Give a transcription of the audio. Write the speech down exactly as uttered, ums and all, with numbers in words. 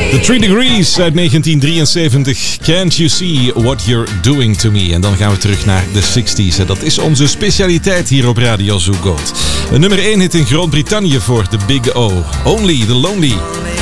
The Three Degrees uit negentien drieënzeventig. Can't you see what you're doing to me? En dan gaan we terug naar de zestig's. Dat is onze specialiteit hier op Radio Zoo Gold. Een nummer één hit in Groot-Brittannië voor The Big O. Only the Lonely.